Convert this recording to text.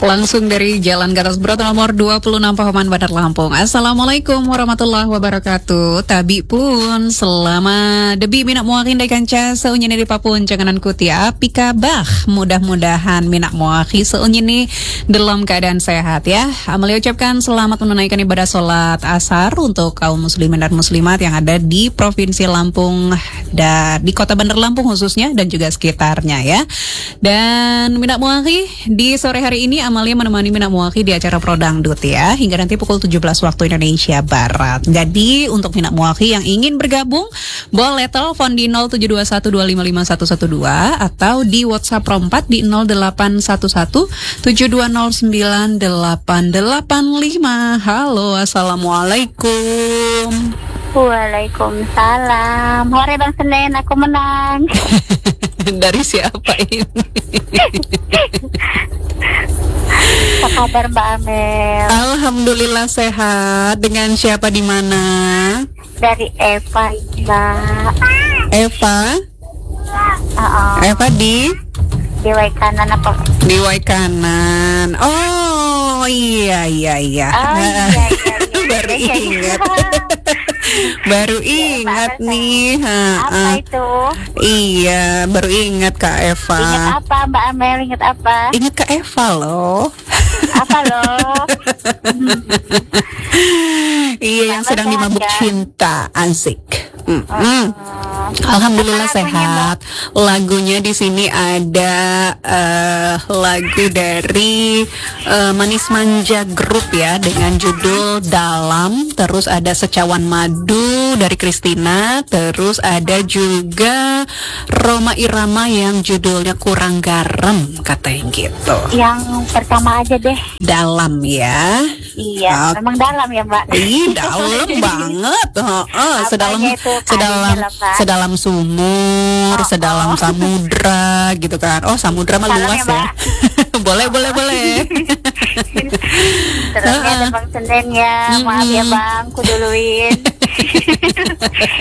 Langsung dari Jalan Garas Broto nomor 26 Pahoman Bandar Lampung. Assalamualaikum warahmatullahi wabarakatuh. Tabi pun selama debi minak muakin dari kanca seunyini di Papun janganan kutia pika bah. Mudah-mudahan minak muaki seunyini dalam keadaan sehat ya. Amalia ucapkan selamat menunaikan ibadah sholat asar untuk kaum muslimin dan muslimat yang ada di Provinsi Lampung dan di Kota Bandar Lampung khususnya dan juga sekitarnya ya. Dan minak muaki di sore hari ini Amalia menemani Minak Muaki di acara Pro Dangdut ya, hingga nanti pukul 17 waktu Indonesia Barat. Jadi untuk Minak Muaki yang ingin bergabung, boleh telepon di 0721255112 atau di WhatsApp Pro 4 di 081172098885. Halo, assalamualaikum. Waalaikumsalam. Hari Bang Senin aku menang. Dari siapa ini? Apa kabar Mbak Amel? Alhamdulillah sehat. Dengan siapa di mana? Dari Eva, Mbak. Eva? Eva di Waikanan apa? Di Waikanan. Oh iya. Oh iya. Baru ingat. Baru ingat nih. Apa itu? Iya, baru ingat Kak Eva. Ingat apa Mbak Amel? Ingat apa? Ingat Kak Eva loh. Apa loh? Iya, yang sedang sehat, dimabuk kan? cinta, asik. Alhamdulillah Apa lagunya, sehat. Lagunya di sini ada lagu dari Manis Manja Group ya dengan judul Dalam. Terus ada Secawan Madu dari Christina. Terus ada juga Roma Irama yang judulnya Kurang Garam katanya gitu. Yang pertama aja deh. Dalam ya. Iya, memang dalam ya Mbak. Ih, dalam banget. Apanya itu? Kalinya lah, Pak. Sedalam sumur, sedalam samudra gitu kan. Oh, samudra mah Salam luas ya, ya. Boleh. Terusnya ada Bang Senin ya. Maaf ya Bang, ku duluin.